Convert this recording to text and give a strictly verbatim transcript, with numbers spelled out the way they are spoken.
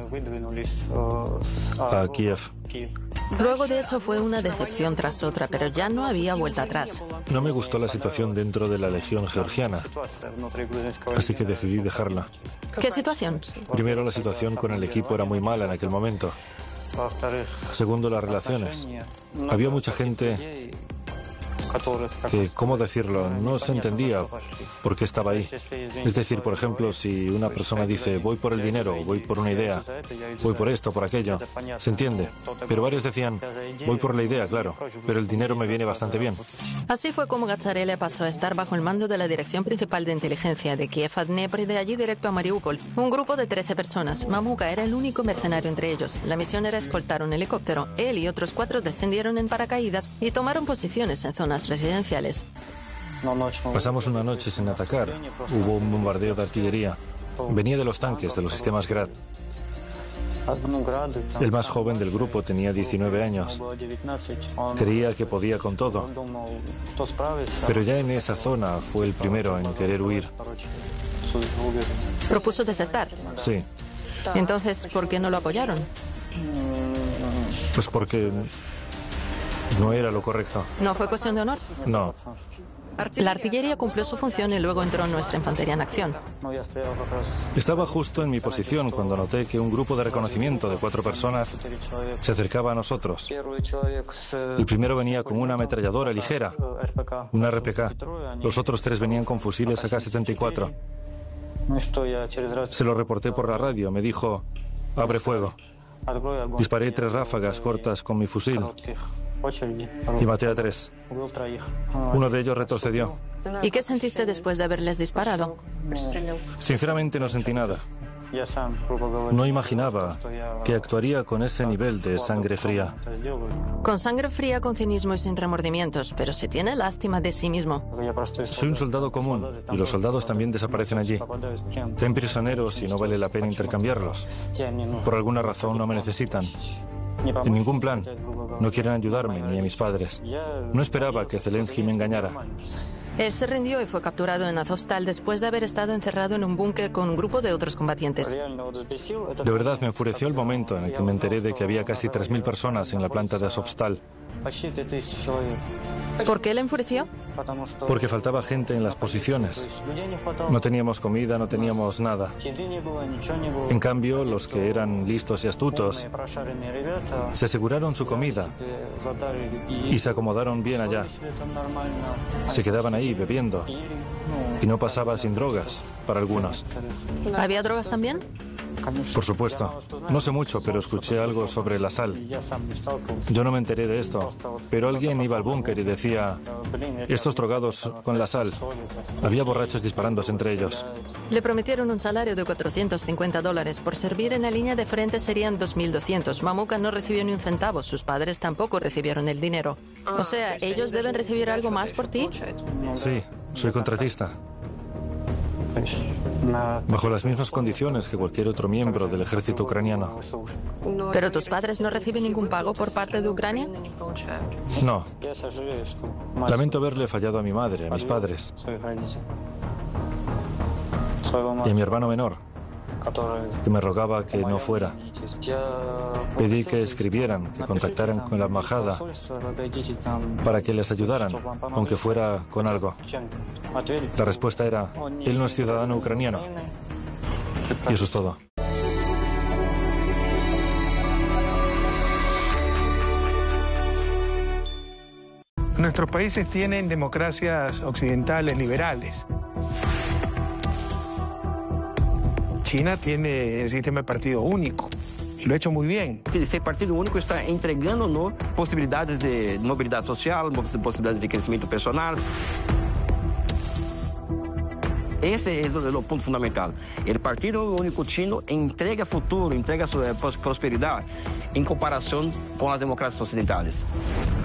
a Kiev. Luego de eso fue una decepción tras otra, pero ya no había vuelta atrás. No me gustó la situación dentro de la Legión Georgiana, así que decidí dejarla. ¿Qué situación? Primero, la situación con el equipo era muy mala en aquel momento. Segundo, las relaciones. Había mucha gente que, ¿cómo decirlo?, no se entendía por qué estaba ahí. Es decir, por ejemplo, si una persona dice voy por el dinero, voy por una idea, voy por esto, por aquello, se entiende. Pero varios decían voy por la idea, claro, pero el dinero me viene bastante bien. Así fue como Gatcharela pasó a estar bajo el mando de la Dirección Principal de Inteligencia de Kiev a Dnepr y de allí directo a Mariupol. Un grupo de trece personas. Mamuka era el único mercenario entre ellos. La misión era escoltar un helicóptero. Él y otros cuatro descendieron en paracaídas y tomaron posiciones en zonas residenciales. Pasamos una noche sin atacar. Hubo un bombardeo de artillería. Venía de los tanques, de los sistemas Grad. El más joven del grupo tenía diecinueve años. Creía que podía con todo. Pero ya en esa zona fue el primero en querer huir. ¿Propuso desertar? Sí. Entonces, ¿por qué no lo apoyaron? Pues porque no era lo correcto. ¿No fue cuestión de honor? No. La artillería cumplió su función y luego entró nuestra infantería en acción. Estaba justo en mi posición cuando noté que un grupo de reconocimiento de cuatro personas se acercaba a nosotros. El primero venía con una ametralladora ligera, una R P K. Los otros tres venían con fusiles A K setenta y cuatro. Se lo reporté por la radio. Me dijo, abre fuego. Disparé tres ráfagas cortas con mi fusil y maté a tres. Uno de ellos retrocedió. ¿Y qué sentiste después de haberles disparado? Sinceramente no sentí nada. No imaginaba que actuaría con ese nivel de sangre fría. Con sangre fría, con cinismo y sin remordimientos, pero se tiene lástima de sí mismo. Soy un soldado común y los soldados también desaparecen allí. Caen prisioneros y no vale la pena intercambiarlos. Por alguna razón no me necesitan. En ningún plan. No quieren ayudarme ni a mis padres. No esperaba que Zelensky me engañara. Él se rindió y fue capturado en Azovstal después de haber estado encerrado en un búnker con un grupo de otros combatientes. De verdad me enfureció el momento en el que me enteré de que había casi tres mil personas en la planta de Azovstal. ¿Por qué le enfureció? Porque faltaba gente en las posiciones. No teníamos comida, no teníamos nada. En cambio, los que eran listos y astutos se aseguraron su comida y se acomodaron bien allá. Se quedaban ahí bebiendo y no pasaba sin drogas para algunos. ¿Había drogas también? Por supuesto. No sé mucho, pero escuché algo sobre la sal. Yo no me enteré de esto, pero alguien iba al búnker y decía, estos drogados con la sal. Había borrachos disparándose entre ellos. Le prometieron un salario de cuatrocientos cincuenta dólares. Por servir en la línea de frente serían dos mil doscientos. Mamuka no recibió ni un centavo. Sus padres tampoco recibieron el dinero. O sea, ¿ellos deben recibir algo más por ti? Sí, soy contratista. Bajo las mismas condiciones que cualquier otro miembro del ejército ucraniano. ¿Pero tus padres no reciben ningún pago por parte de Ucrania? No. Lamento haberle fallado a mi madre, a mis padres. Y a mi hermano menor, que me rogaba que no fuera. Pedí que escribieran, que contactaran con la embajada para que les ayudaran, aunque fuera con algo. La respuesta era, él no es ciudadano ucraniano. Y eso es todo. Nuestros países tienen democracias occidentales liberales. China tiene el sistema de partido único. Y lo ha hecho muy bien. Esse partido único está entregando-nos possibilidades de mobilidade social, possibilidades de crescimento personal. Esse é o ponto fundamental. O Partido Único Chino entrega futuro, entrega prosperidade em comparação com as democracias ocidentais.